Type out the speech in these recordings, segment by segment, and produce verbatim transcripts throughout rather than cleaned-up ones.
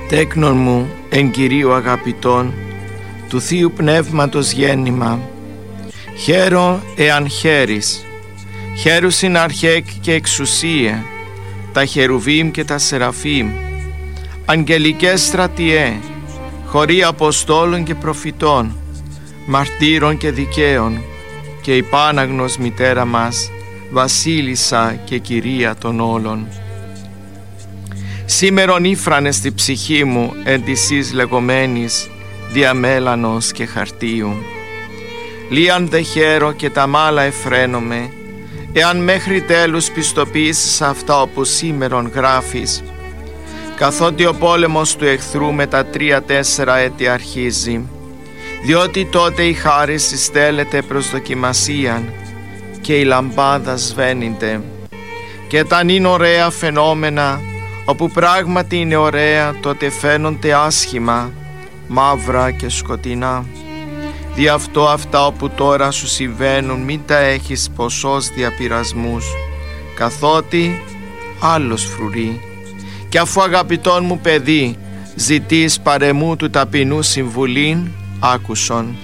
Τέκνον μου εν Κυρίου αγαπητών, του Θείου Πνεύματος γέννημα, χαίρο εάν χαίρεις, χαίρουσιν αρχαίκ και εξουσία, τα χερουβίμ και τα σεραφείμ, αγγελικές στρατιέ, χωρί αποστόλων και προφητών, μαρτύρων και δικαίων, και υπάναγνος μητέρα μας, βασίλισσα και κυρία των όλων. Σήμερον ήφρανε στη ψυχή μου εν της εις λεγόμενης διαμέλανος και χαρτίου. Λίαν δε χαίρο και τα μάλα εφραίνομαι, εάν μέχρι τέλους πιστοποιήσεις αυτά όπου σήμερον γράφεις, καθότι ο πόλεμος του εχθρού με τα τρία-τέσσερα έτη αρχίζει, διότι τότε η χάρις συστέλλεται προς δοκιμασίαν και η λαμπάδα σβαίνεται. Και όταν είναι ωραία φαινόμενα, όπου πράγματι είναι ωραία, τότε φαίνονται άσχημα, μαύρα και σκοτεινά. Δι' αυτό αυτά όπου τώρα σου συμβαίνουν μην τα έχεις ποσός διαπειρασμούς, καθότι άλλος φρουρεί. Και αφού αγαπητόν μου παιδί ζητείς παρεμού του ταπεινού συμβουλήν, άκουσον.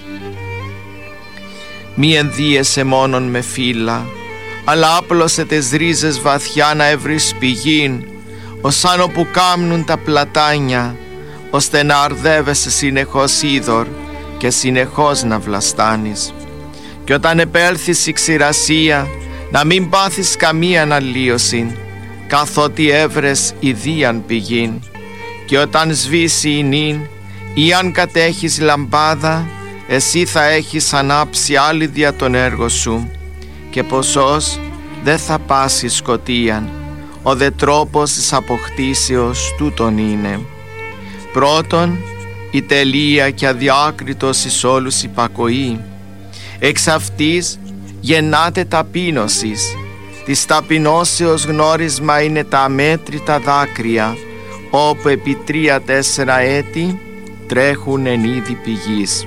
Μη ενδύεσαι μόνον με φύλλα, αλλά άπλωσε τες ρίζες βαθιά να ευρύς πηγήν, ως άνω που κάμνουν τα πλατάνια, ώστε να αρδεύεσαι συνεχώς είδωρ και συνεχώς να βλαστάνεις. Και όταν επέλθεις η ξηρασία, να μην πάθεις καμία αναλύωση, καθότι έβρες ιδίαν πηγήν. Και όταν σβήσει η νυν, ή αν κατέχεις λαμπάδα, εσύ θα έχεις ανάψει άλλη δια τον έργο σου, και ποσός δεν θα πάσει σκοτίαν. Ο δε τρόπος της αποκτήσεως τούτον είναι. Πρώτον, η τελεία και αδιάκριτος εις όλους υπακοή. Εξ αυτής γεννάται ταπείνωσης. Της ταπεινώσεως γνώρισμα είναι τα αμέτρητα δάκρυα, όπου επί τρία-τέσσερα έτη τρέχουν εν είδη πηγής.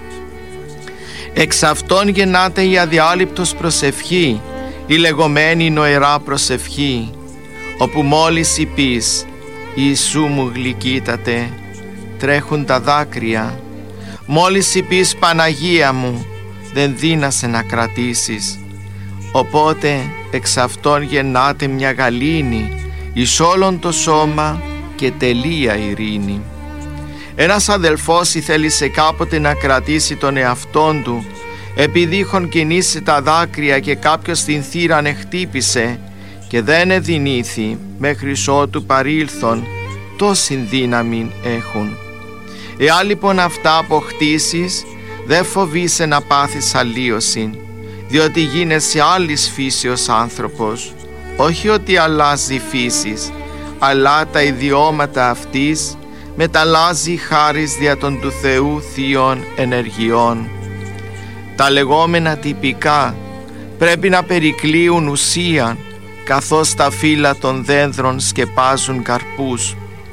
Εξ αυτών γεννάται η αδιάλειπτος προσευχή, η λεγόμενη νοερά προσευχή, όπου μόλις είπεις «Ιησού μου γλυκύτατε», τρέχουν τα δάκρυα. Μόλις είπεις «Παναγία μου», δεν δύνασε να κρατήσεις. Οπότε εξ αυτών γεννάται μια γαλήνη εις όλον το σώμα και τελεία ειρήνη. Ένας αδελφός ήθελησε κάποτε να κρατήσει τον εαυτόν του, επειδή είχον κινήσει τα δάκρυα και κάποιος την θύραν εχτύπησε και δεν εδυνήθη μέχρι ότου παρήλθον, τόση δύναμη έχουν. Εάν λοιπόν αυτά αποκτήσεις, δεν φοβείσαι να πάθεις αλλίωση, διότι γίνεσαι άλλης φύσεως άνθρωπος, όχι ότι αλλάζει η φύσης, αλλά τα ιδιώματα αυτής μεταλλάζει χάρις δια των του Θεού θείων ενεργειών. Τα λεγόμενα τυπικά πρέπει να περικλείουν ουσία, καθώς τα φύλλα των δένδρων σκεπάζουν καρπούς.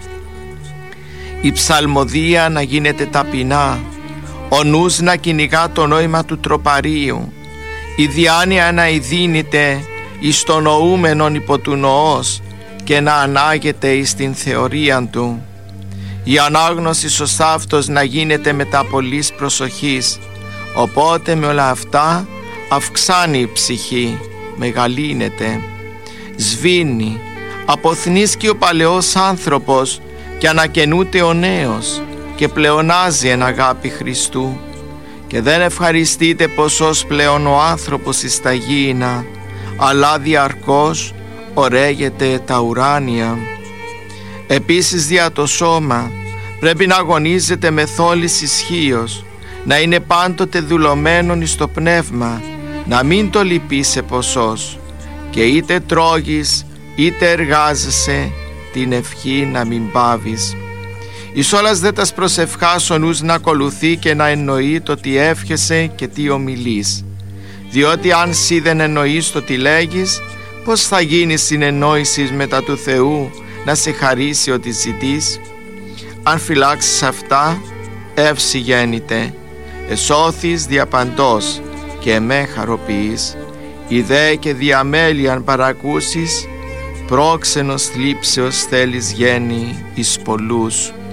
Η ψαλμοδία να γίνεται ταπεινά, ο νους να κυνηγά το νόημα του τροπαρίου, η διάνοια να ειδύνεται εις το νοούμενον υπό του νοός και να ανάγεται εις την θεωρία του. Η ανάγνωση σωστά αυτός να γίνεται μετά πολλής προσοχής, οπότε με όλα αυτά αυξάνει η ψυχή, μεγαλύνεται, σβήνει, αποθνίσκει ο παλαιός άνθρωπος και ανακαινούται ο νέος και πλεονάζει εν αγάπη Χριστού, και δεν ευχαριστείται ποσός πλέον ο άνθρωπος εις τα γήινα, αλλά διαρκώς ωραίγεται τα ουράνια. Επίσης δια το σώμα πρέπει να αγωνίζεται με θόλης ισχύος, να είναι πάντοτε δουλωμένον εις το πνεύμα, να μην το λυπείς σε ποσός, και είτε τρώγεις είτε εργάζεσαι, την ευχή να μην πάβεις. Εις όλας δε τας προσευχάς ο νους να ακολουθεί και να εννοεί το τι εύχεσαι και τι ομιλείς, διότι αν σύ δεν εννοείς το τι λέγεις, πώς θα γίνει συνεννόησης μετά του Θεού να σε χαρίσει ό,τι ζητείς? Αν φυλάξεις αυτά, εύση γέννηται, εσώθης διαπαντός και εμέ χαροποιείς. Ιδέ και διαμέλει αν παρακούσεις, πρόξενος θλίψεως θέλεις γέννη εις πολλούς.